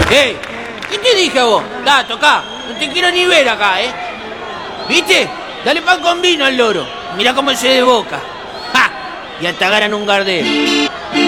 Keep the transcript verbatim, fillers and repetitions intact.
¡Ey! ¿Qué te dije a vos? Da, tocá. No te quiero ni ver acá, ¿eh? ¿Viste? Dale pan con vino al loro. Mirá cómo se desboca. ¡Ja! Y hasta ganan un Gardel.